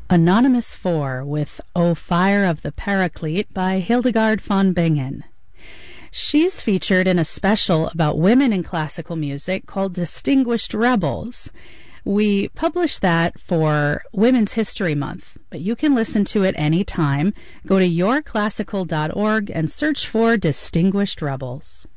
Anonymous 4 with O Fire of the Paraclete by Hildegard von Bingen. She's featured in a special about women in classical music called Distinguished Rebels. We published that for Women's History Month, but you can listen to it anytime. Go to yourclassical.org and search for Distinguished Rebels.